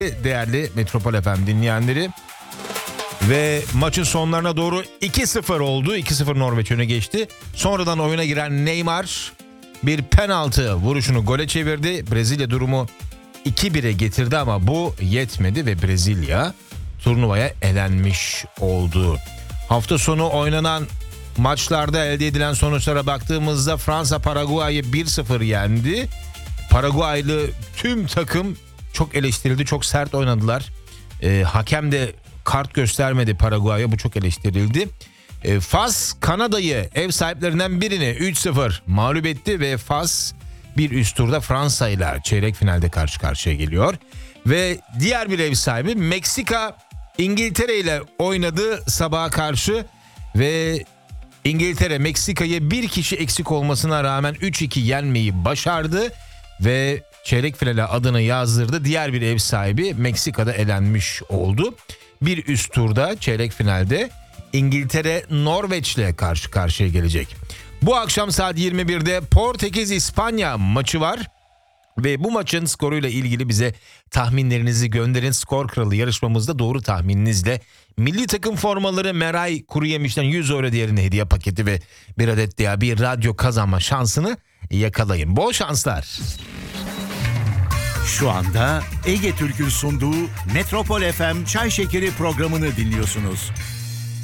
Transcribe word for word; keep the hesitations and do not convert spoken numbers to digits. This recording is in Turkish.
değerli Metropol F M dinleyenleri. Ve maçın sonlarına doğru iki sıfır oldu. iki sıfır Norveç öne geçti. Sonradan oyuna giren Neymar bir penaltı vuruşunu gole çevirdi. Brezilya durumu iki bire getirdi ama bu yetmedi ve Brezilya turnuvaya elenmiş oldu. Hafta sonu oynanan maçlarda elde edilen sonuçlara baktığımızda Fransa Paraguay'ı bir sıfır yendi. Paraguaylı tüm takım çok eleştirildi, çok sert oynadılar. Ee, hakem de kart göstermedi Paraguay'a, bu çok eleştirildi. Ee, Fas Kanada'yı, ev sahiplerinden birini üç sıfır mağlup etti ve Fas bir üst turda Fransa ile çeyrek finalde karşı karşıya geliyor. Ve diğer bir ev sahibi Meksika İngiltere ile oynadı sabaha karşı ve İngiltere Meksika'yı bir kişi eksik olmasına rağmen üç iki yenmeyi başardı ve çeyrek finale adını yazdırdı. Diğer bir ev sahibi Meksika'da elenmiş oldu. Bir üst turda çeyrek finalde İngiltere Norveç'le karşı karşıya gelecek. Bu akşam saat yirmi birde Portekiz-İspanya maçı var. Ve bu maçın skoruyla ilgili bize tahminlerinizi gönderin. Skor Kralı yarışmamızda doğru tahmininizle milli takım formaları Meray Kuruyemiş'ten yüz euro değerinde hediye paketi ve bir adet diye bir radyo kazanma şansını yakalayın. Bol şanslar. Şu anda Ege Türk'ün sunduğu Metropol F M Çay Şekeri programını dinliyorsunuz.